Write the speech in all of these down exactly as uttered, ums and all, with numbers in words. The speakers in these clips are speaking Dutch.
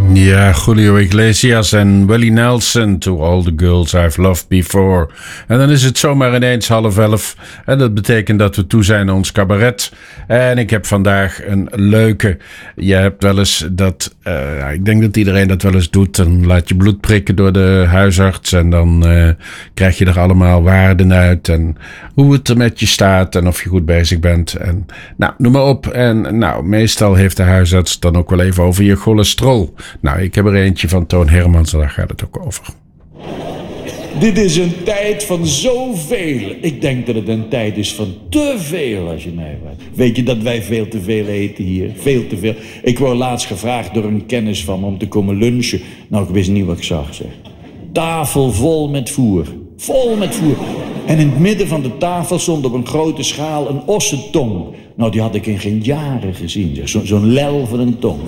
Ja, Julio Iglesias en Willie Nelson, To All the Girls I've Loved Before. En dan is het zomaar ineens half elf. En dat betekent dat we toe zijn aan ons cabaret. En ik heb vandaag een leuke. Je hebt wel eens dat, uh, ik denk dat iedereen dat wel eens doet. Dan laat je bloed prikken door de huisarts. En dan uh, krijg je er allemaal waarden uit. En hoe het er met je staat. En of je goed bezig bent. En nou, noem maar op. En nou, meestal heeft de huisarts dan ook wel even over je cholesterol. Nou, ik heb er eentje van Toon Hermans, daar gaat het ook over. Dit is een tijd van zoveel. Ik denk dat het een tijd is van te veel, als je mij vraagt. Weet je dat wij veel te veel eten hier? Veel te veel. Ik word laatst gevraagd door een kennis van me om te komen lunchen. Nou, ik wist niet wat ik zag, zeg. Tafel vol met voer. Vol met voer. En in het midden van de tafel stond op een grote schaal een ossentong. Nou, die had ik in geen jaren gezien, zeg. Zo, zo'n lel van een tong.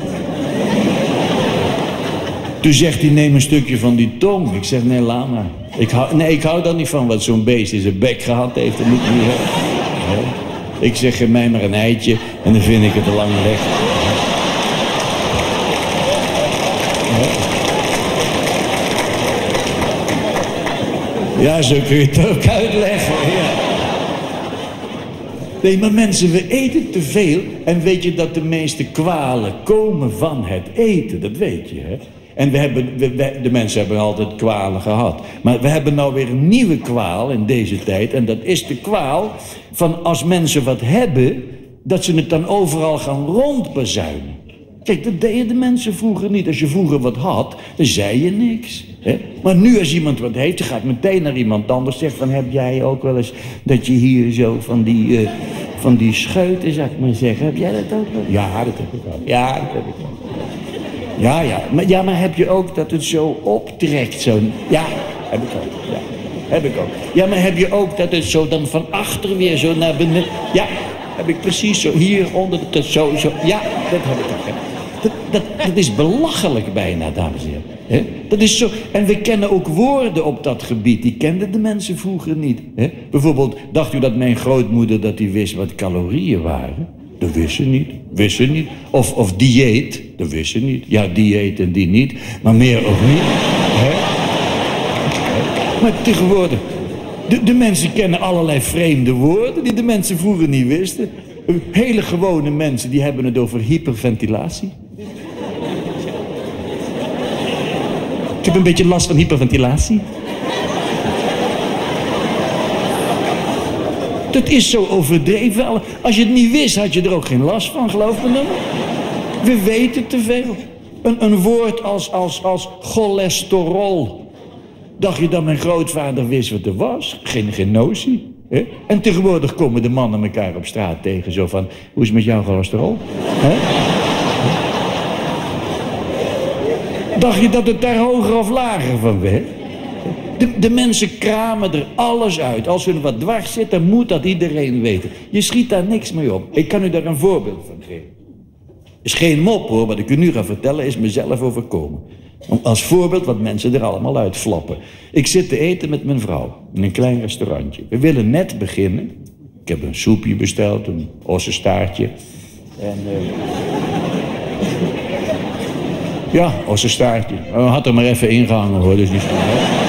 Toen zegt hij, neem een stukje van die tong. Ik zeg, nee, laat maar. Ik hou, nee, ik hou daar niet van wat zo'n beest in zijn bek gehad heeft. Dat moet ik niet hebben. Ik zeg, geef mij maar een eitje en dan vind ik het te lang weg. Ja, zo kun je het ook uitleggen. Ja. Nee, maar mensen, we eten te veel. En weet je dat de meeste kwalen komen van het eten? Dat weet je, hè? En we hebben, we, we, de mensen hebben altijd kwalen gehad. Maar we hebben nou weer een nieuwe kwaal in deze tijd. En dat is de kwaal van als mensen wat hebben, dat ze het dan overal gaan rondbezuinen. Kijk, dat deden de mensen vroeger niet. Als je vroeger wat had, dan zei je niks. Hè? Maar nu als iemand wat heeft, dan gaat meteen naar iemand anders. Zegt van, heb jij ook wel eens dat je hier zo van die, uh, van die scheuten, zou ik maar zeggen. Heb jij dat ook wel? Ja, dat heb ik ook. Ja, dat heb ik ook. Ja, ja. Maar, ja, maar heb je ook dat het zo optrekt? Zo... Ja, heb ik ook. Ja, heb ik ook. Ja, maar heb je ook dat het zo dan van achter weer zo naar beneden... Ja, heb ik precies zo. Hier onder de... Zo, zo. Ja, dat heb ik ook. Hè. Dat, dat, dat is belachelijk bijna, dames en heren. He? Dat is zo. En we kennen ook woorden op dat gebied. Die kenden de mensen vroeger niet. He? Bijvoorbeeld, dacht u dat mijn grootmoeder dat die wist wat calorieën waren? Dat wist ze niet. Wist ze niet. Of, of dieet. Dat wist ze niet. Ja, dieet en die niet. Maar meer ook niet. He? He? Maar tegenwoordig... De, de mensen kennen allerlei vreemde woorden die de mensen vroeger niet wisten. Hele gewone mensen die hebben het over hyperventilatie. Ik heb een beetje last van hyperventilatie. Dat is zo overdreven. Als je het niet wist, had je er ook geen last van, geloof me dan. We weten te veel. Een, een woord als, als, als cholesterol. Dacht je dat mijn grootvader wist wat er was? Geen, geen notie. He? En tegenwoordig komen de mannen elkaar op straat tegen. Zo van, hoe is het met jouw cholesterol? He? Dacht je dat het daar hoger of lager van werd? De, de mensen kramen er alles uit. Als er wat dwars zit, dan moet dat iedereen weten. Je schiet daar niks mee op. Ik kan u daar een voorbeeld van geven. Is geen mop hoor, wat ik u nu ga vertellen is mezelf overkomen. Als voorbeeld wat mensen er allemaal uitflappen. Ik zit te eten met mijn vrouw in een klein restaurantje. We willen net beginnen. Ik heb een soepje besteld, een ossenstaartje. En... Uh... Ja, ossenstaartje. We had er maar even ingehangen hoor, dus niet zo.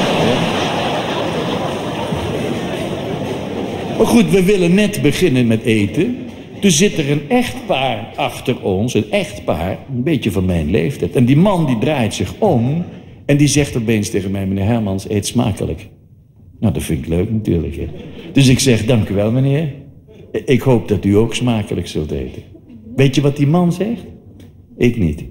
Maar goed, we willen net beginnen met eten. Toen zit er een echtpaar achter ons, een echtpaar, een beetje van mijn leeftijd. En die man die draait zich om en die zegt opeens tegen mij, meneer Hermans, eet smakelijk. Nou, dat vind ik leuk natuurlijk. Hè. Dus ik zeg, dank u wel meneer. Ik hoop dat u ook smakelijk zult eten. Weet je wat die man zegt? Ik niet.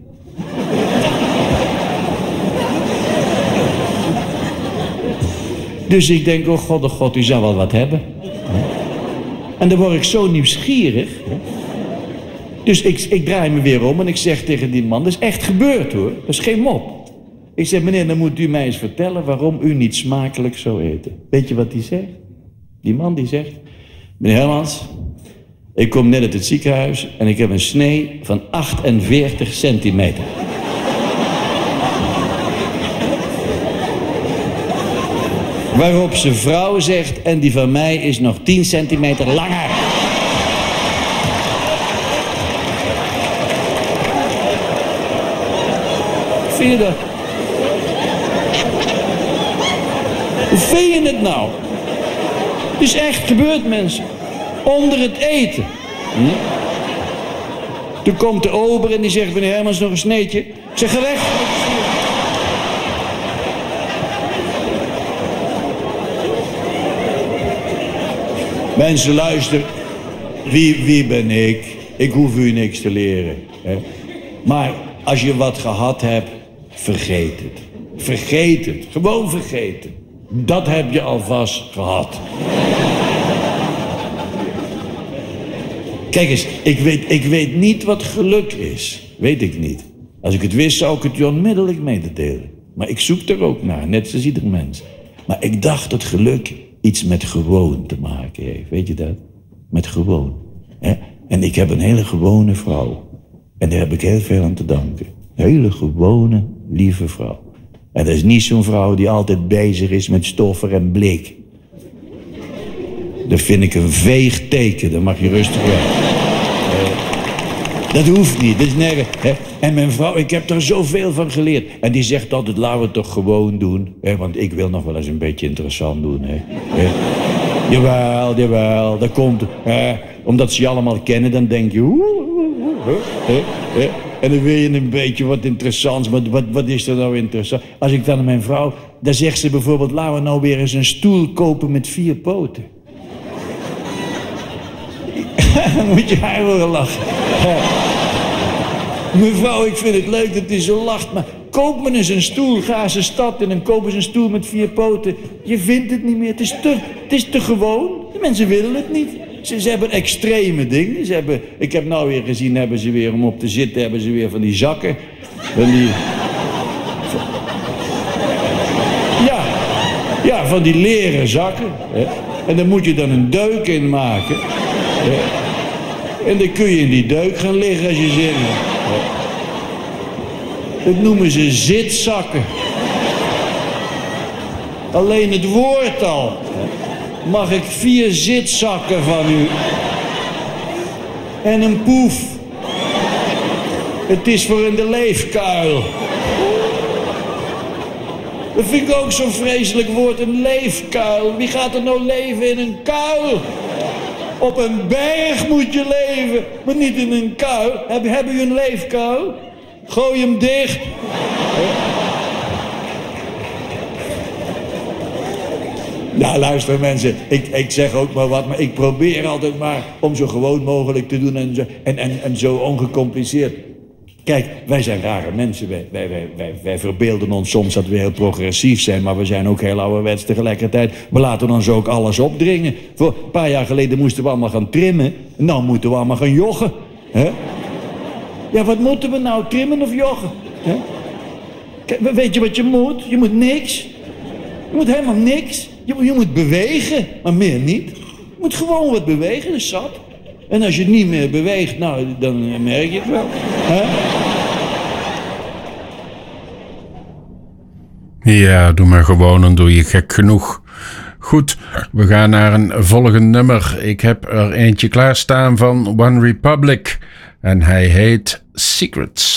Dus ik denk, oh god, oh god, u zou wel wat hebben. En dan word ik zo nieuwsgierig. Dus ik, ik draai me weer om en ik zeg tegen die man, dat is echt gebeurd hoor, dat is geen mop. Ik zeg, meneer, dan moet u mij eens vertellen waarom u niet smakelijk zou eten. Weet je wat die zegt? Die man die zegt, meneer Hermans, ik kom net uit het ziekenhuis en ik heb een snee van achtenveertig centimeter. Waarop zijn vrouw zegt, en die van mij is nog tien centimeter langer. vind je dat? Hoe vind je het nou? Het is echt gebeurd, mensen. Onder het eten. Hm? Toen komt de ober en die zegt, meneer Hermans, nog een sneetje. Ik zeg, ga weg. Mensen, luister. Wie, wie ben ik? Ik hoef u niks te leren. Hè? Maar als je wat gehad hebt, vergeet het. Vergeet het. Gewoon vergeet het. Dat heb je alvast gehad. Kijk eens, ik weet, ik weet niet wat geluk is. Weet ik niet. Als ik het wist, zou ik het je onmiddellijk mededelen. Maar ik zoek er ook naar, net zoals ieder mens. Maar ik dacht dat geluk iets met gewoon te maken heeft. Weet je dat? Met gewoon. Hè? En ik heb een hele gewone vrouw. En daar heb ik heel veel aan te danken. Een hele gewone, lieve vrouw. En dat is niet zo'n vrouw die altijd bezig is met stoffer en blik. Dat vind ik een veeg teken, dan mag je rustig weg. Uh, dat hoeft niet, dat is nergens. Hè? En mijn vrouw, ik heb daar zoveel van geleerd. En die zegt altijd, laten we het toch gewoon doen. Hè? Want ik wil nog wel eens een beetje interessant doen. Hè? Hè? Jawel, jawel, dat komt. Hè? Omdat ze je allemaal kennen, dan denk je... Oeh, oeh, oeh, hè? Hè? En dan wil je een beetje wat interessants. Maar wat, wat is er nou interessant? Als ik dan aan mijn vrouw... Dan zegt ze bijvoorbeeld... Laten we nou weer eens een stoel kopen met vier poten. Dan moet je haar horen lachen. Mevrouw, ik vind het leuk dat hij zo lacht. Maar koop me eens een stoel. Ga eens een stad in en koop eens een stoel met vier poten. Je vindt het niet meer. Het is te, het is te gewoon. De mensen willen het niet. Ze, ze hebben extreme dingen. Ze hebben, ik heb nou weer gezien, hebben ze weer om op te zitten, hebben ze weer van die zakken. Van die... Ja, ja, van die leren zakken. Hè. En daar moet je dan een deuk in maken. Hè. En dan kun je in die deuk gaan liggen als je zin hebt. Dat noemen ze zitzakken. Alleen het woord al. Mag ik vier zitzakken van u? En een poef. Het is voor in de leefkuil. Dat vind ik ook zo'n vreselijk woord, een leefkuil. Wie gaat er nou leven in een kuil? Op een berg moet je leven, maar niet in een kuil. Hebben, hebben jullie een leefkuil? Gooi hem dicht. Nou, luister mensen, ik, ik zeg ook maar wat, maar ik probeer altijd maar om zo gewoon mogelijk te doen en zo, en, en, en zo ongecompliceerd. Kijk, wij zijn rare mensen, wij, wij, wij, wij, wij verbeelden ons soms dat we heel progressief zijn, maar we zijn ook heel ouderwets tegelijkertijd. We laten ons ook alles opdringen. Voor een paar jaar geleden moesten we allemaal gaan trimmen, en nou moeten we allemaal gaan joggen. Hè? Ja, wat moeten we nou, trimmen of joggen? Hè? Kijk, weet je wat je moet? Je moet niks. Je moet helemaal niks. Je, je moet bewegen, maar meer niet. Je moet gewoon wat bewegen, dat is zat. En als je niet meer beweegt, nou, dan merk je het wel. Hè? Ja, doe maar gewoon, dan doe je gek genoeg. Goed, we gaan naar een volgend nummer. Ik heb er eentje klaarstaan van One Republic. En hij heet Secrets.